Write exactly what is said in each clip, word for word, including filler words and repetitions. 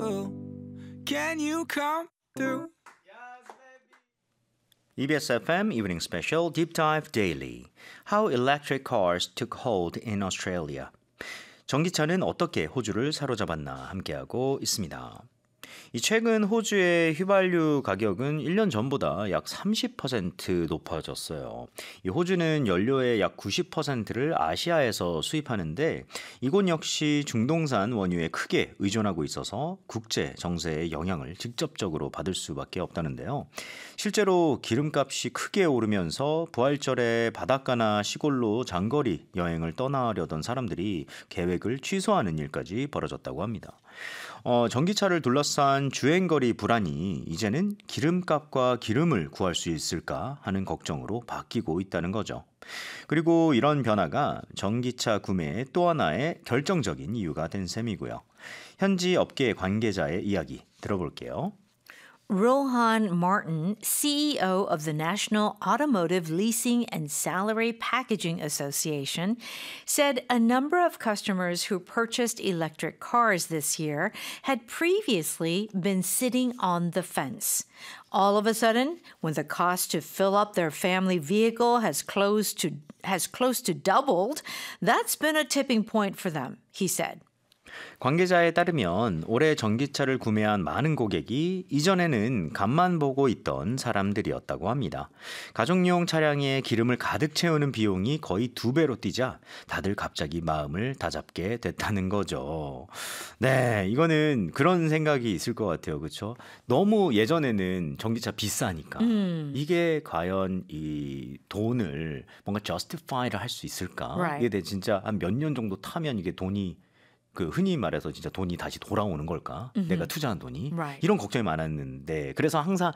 Can you come through? 이비에스 에프엠 Evening Special Deep Dive Daily. How electric cars took hold in Australia. 전기차는 어떻게 호주를 사로잡았나 함께하고 있습니다. 이 최근 호주의 휘발유 가격은 일 년 전보다 약 삼십 퍼센트 높아졌어요. 이 호주는 연료의 약 구십 퍼센트를 아시아에서 수입하는데 이곳 역시 중동산 원유에 크게 의존하고 있어서 국제 정세의 영향을 직접적으로 받을 수밖에 없다는데요. 실제로 기름값이 크게 오르면서 부활절에 바닷가나 시골로 장거리 여행을 떠나려던 사람들이 계획을 취소하는 일까지 벌어졌다고 합니다. 어, 전기차를 둘러싼 주행거리 불안이 이제는 기름값과 기름을 구할 수 있을까 하는 걱정으로 바뀌고 있다는 거죠. 그리고 이런 변화가 전기차 구매의 또 하나의 결정적인 이유가 된 셈이고요. 현지 업계 관계자의 이야기 들어볼게요. Rohan Martin, C E O of the National Automotive Leasing and Salary Packaging Association, said a number of customers who purchased electric cars this year had previously been sitting on the fence. All of a sudden, when the cost to fill up their family vehicle has close to has close to doubled, that's been a tipping point for them, he said. 관계자에 따르면 올해 전기차를 구매한 많은 고객이 이전에는 간만 보고 있던 사람들이었다고 합니다. 가정용 차량에 기름을 가득 채우는 비용이 거의 두 배로 뛰자 다들 갑자기 마음을 다잡게 됐다는 거죠. 네, 이거는 그런 생각이 있을 것 같아요. 그렇죠? 너무 예전에는 전기차 비싸니까 음. 이게 과연 이 돈을 뭔가 justify를 할 수 있을까? Right. 이게 진짜 한 몇 년 정도 타면 이게 돈이 그 흔히 말해서 진짜 돈이 다시 돌아오는 걸까? Mm-hmm. 내가 투자한 돈이 right. 이런 걱정이 많았는데 그래서 항상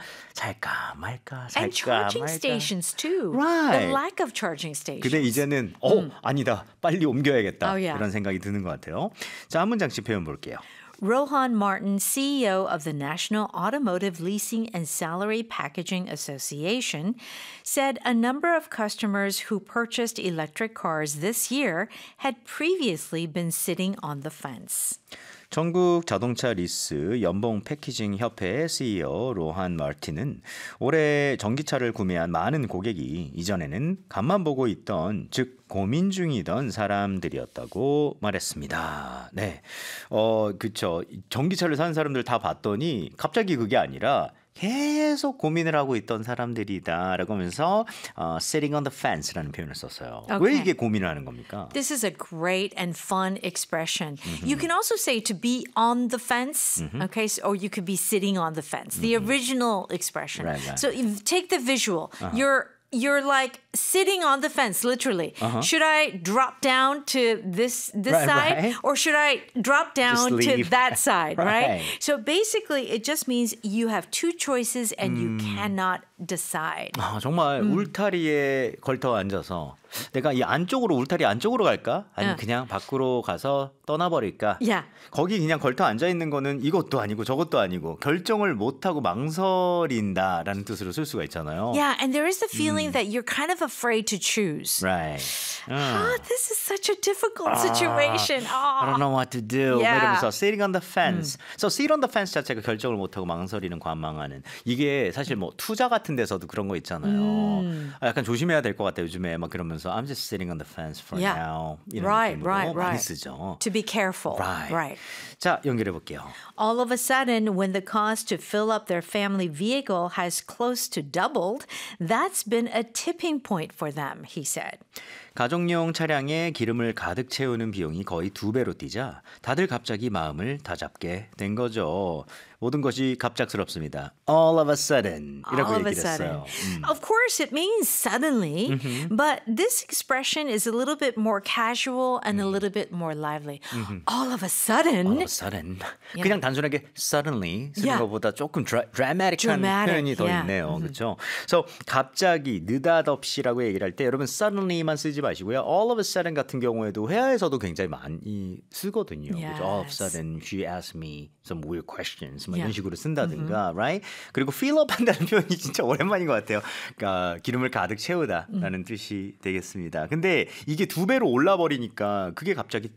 살까 말까 살까 And charging 말까. stations too. Right. The lack of charging stations. 근데 이제는 어 음. 아니다 빨리 옮겨야겠다 Oh, yeah. 이런 생각이 드는 것 같아요. 자, 한 문장씩 표현 볼게요. Rohan Martin, C E O of the National Automotive Leasing and Salary Packaging Association, said a number of customers who purchased electric cars this year had previously been sitting on the fence. 전국 자동차 리스 연봉 패키징 협회의 씨이오 로한 마틴은 올해 전기차를 구매한 많은 고객이 이전에는 간만 보고 있던 즉 고민 중이던 사람들이었다고 말했습니다. 네, 어 그렇죠. 전기차를 사는 사람들 다 봤더니 갑자기 그게 아니라 계속 고민을 하고 있던 사람들이다라고 하면서 uh, sitting on the fence라는 표현을 썼어요. Okay. 왜 이게 고민을 하는 겁니까? This is a great and fun expression. Mm-hmm. You can also say to be on the fence, mm-hmm. okay, so, or you could be sitting on the fence. The mm-hmm. original expression. Right, right. So if, take the visual. Uh-huh. You're You're like sitting on the fence, literally. Uh-huh. Should I drop down to this this right, side, right. or should I drop down to that side, right. right? So basically, it just means you have two choices and mm. you cannot decide. 아, 정말 음. 울타리에 걸터 앉아서 내가 이 안쪽으로 울타리 안쪽으로 갈까? 아니면 응. 그냥 밖으로 가서 떠나버릴까? Yeah. 거기 그냥 걸터 앉아있는 거는 이것도 아니고 저것도 아니고 결정을 못하고 망설인다라는 뜻으로 쓸 수가 있잖아요. Yeah, and there is the feeling 음. that you're kind of afraid to choose. Right. 음. Ah, this is such a difficult situation. 아, I don't know what to do. Yeah. 이러면서 sitting on the fence. 음. So sit on the fence 자체가 결정을 못하고 망설이는 관망하는 이게 사실 뭐 투자 같은 데서도 그런 거 있잖아요. 음. 아, 약간 조심해야 될 것 같아요. 요즘에 막 그러면서 I'm just sitting on the fence for yeah. now. 이런 right, 느낌으로 right, 많이 right. 쓰죠. To be careful. Right. right. 자, 연결해 볼게요. All of a sudden, when the cost to fill up their family vehicle has close to doubled, that's been a tipping point for them, he said. 가정용 차량에 기름을 가득 채우는 비용이 거의 두 배로 뛰자 다들 갑자기 마음을 다잡게 된 거죠. 모든 것이 갑작스럽습니다. All of a sudden 이라고 All of a 얘기를 sudden. 했어요. 음. Of course, it means suddenly, mm-hmm. but this expression is a little bit more casual and mm. a little bit more lively. Mm-hmm. All of a sudden. All of a sudden. Yeah. 그냥 단순하게 suddenly 쓰는 yeah. 것보다 조금 드라, 드라마틱한 Dramatic. 표현이 더 yeah. 있네요. Mm-hmm. 그렇죠? So 갑자기 느닷없이라고 얘기를 할 때 여러분 suddenly만 쓰지 마시고요. All of a sudden 같은 경우에도 회화에서도 굉장히 많이 쓰거든요. Yes. 그렇죠? All of a sudden she asked me some weird questions. 뭐 yeah. 이런 식으로 쓴다든가, mm-hmm. right? 그리고 fill up 한다는 표현이 진짜 오랜만인 것 같아요. 그러니까 기름을 가득 채우다라는 mm. 뜻이 되겠습니다. 근데 이게 두 배로 올라버리니까 그게 갑자기